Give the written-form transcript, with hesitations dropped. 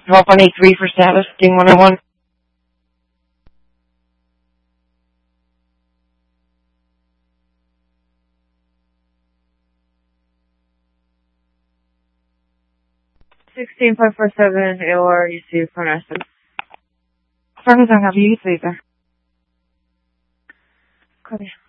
Drop on A3 for status, Sting 101. AOR, you see from Aston. Farmington, have you, sir? Copy.